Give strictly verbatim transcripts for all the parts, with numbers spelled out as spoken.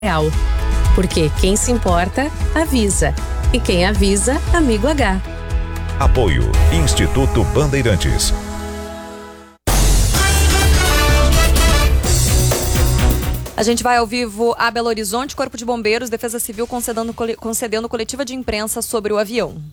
Real. Porque quem se importa, avisa. E quem avisa, amigo H. Apoio Instituto Bandeirantes. A gente vai ao vivo a Belo Horizonte. Corpo de Bombeiros, Defesa Civil concedendo, concedendo coletiva de imprensa sobre o avião.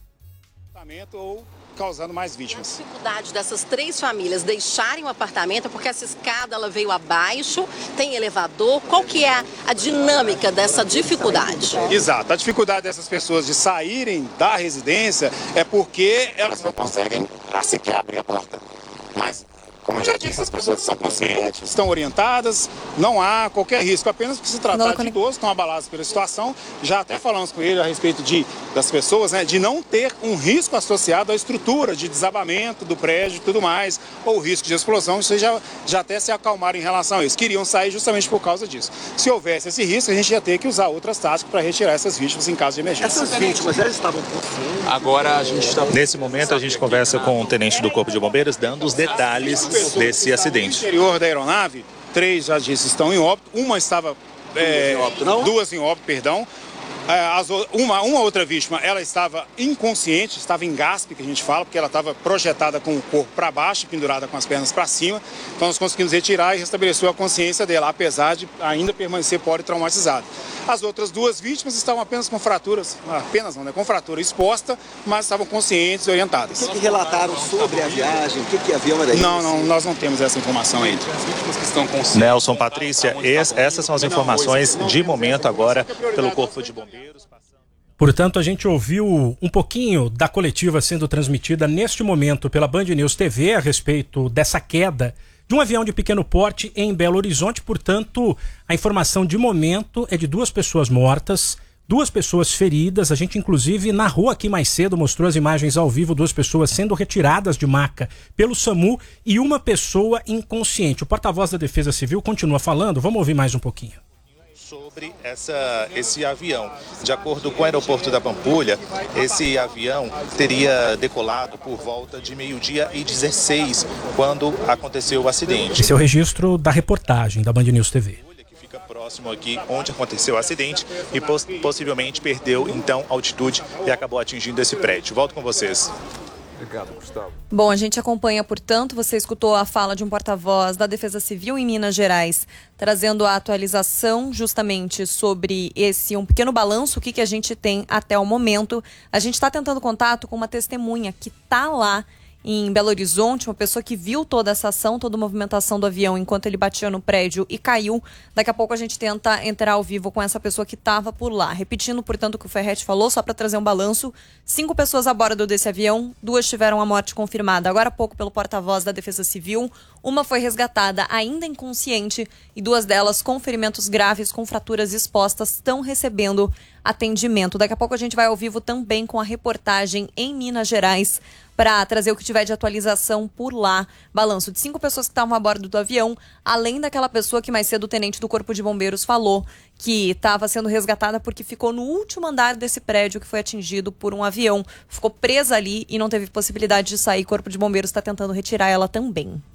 Ou causando mais vítimas. A dificuldade dessas três famílias deixarem o apartamento é porque essa escada ela veio abaixo, tem elevador. Qual que é a, a dinâmica dessa dificuldade? Exato. A dificuldade dessas pessoas de saírem da residência é porque elas não conseguem sequer abrir a porta. Mas, como eu já disse, as pessoas são conscientes, estão orientadas, não há qualquer risco, apenas por se tratar de idosos, estão abalados pela situação. Já até falamos com ele a respeito de, das pessoas, né, de não ter um risco associado à estrutura de desabamento do prédio e tudo mais, ou risco de explosão, isso já, já até se acalmaram em relação a isso. Queriam sair justamente por causa disso. Se houvesse esse risco, a gente ia ter que usar outras táticas para retirar essas vítimas em caso de emergência. Essas vítimas, elas estavam conscientes? Agora a gente está... Nesse momento a gente conversa com o tenente do Corpo de Bombeiros, dando os detalhes desse acidente. No interior da aeronave, três, já disse, estão em óbito. Uma estava... É, duas em óbito, não? Duas em óbito, perdão. As, uma, uma outra vítima, ela estava inconsciente, estava em gaspe, que a gente fala, porque ela estava projetada com o corpo para baixo, pendurada com as pernas para cima. Então nós conseguimos retirar e restabeleceu a consciência dela, apesar de ainda permanecer politraumatizada. As outras duas vítimas estavam apenas com fraturas, apenas não, né, com fratura exposta, mas estavam conscientes e orientadas. O que, que relataram sobre a viagem? O que, que avião era isso? Não, não, nós não temos essa informação ainda. As vítimas que estão conscientes. Nelson, Patrícia, essas são as informações de momento agora pelo Corpo de Bombeiros. Portanto, a gente ouviu um pouquinho da coletiva sendo transmitida neste momento pela Band News T V a respeito dessa queda de um avião de pequeno porte em Belo Horizonte. Portanto, a informação de momento é de duas pessoas mortas, duas pessoas feridas. A gente, inclusive, narrou aqui mais cedo, mostrou as imagens ao vivo, duas pessoas sendo retiradas de maca pelo SAMU e uma pessoa inconsciente. O porta-voz da Defesa Civil continua falando. Vamos ouvir mais um pouquinho. Sobre essa, esse avião. De acordo com o aeroporto da Pampulha, esse avião teria decolado por volta de meio-dia e dezesseis, quando aconteceu o acidente. Esse é o registro da reportagem da Band News T V. Que fica próximo aqui onde aconteceu o acidente e poss- possivelmente perdeu, então, altitude e acabou atingindo esse prédio. Volto com vocês. Obrigado, Gustavo. Bom, a gente acompanha, portanto, você escutou a fala de um porta-voz da Defesa Civil em Minas Gerais, trazendo a atualização justamente sobre esse um pequeno balanço, o que, que a gente tem até o momento. A gente está tentando contato com uma testemunha que está lá em Belo Horizonte, uma pessoa que viu toda essa ação, toda a movimentação do avião enquanto ele batia no prédio e caiu. Daqui a pouco a gente tenta entrar ao vivo com essa pessoa que estava por lá. Repetindo, portanto, o que o Ferretti falou, só para trazer um balanço, cinco pessoas a bordo desse avião, duas tiveram a morte confirmada agora há pouco pelo porta-voz da Defesa Civil, uma foi resgatada ainda inconsciente e duas delas com ferimentos graves, com fraturas expostas, estão recebendo atendimento. Daqui a pouco a gente vai ao vivo também com a reportagem em Minas Gerais para trazer o que tiver de atualização por lá. Balanço de cinco pessoas que estavam a bordo do avião, além daquela pessoa que mais cedo o tenente do Corpo de Bombeiros falou que estava sendo resgatada porque ficou no último andar desse prédio que foi atingido por um avião. Ficou presa ali e não teve possibilidade de sair. O Corpo de Bombeiros está tentando retirar ela também.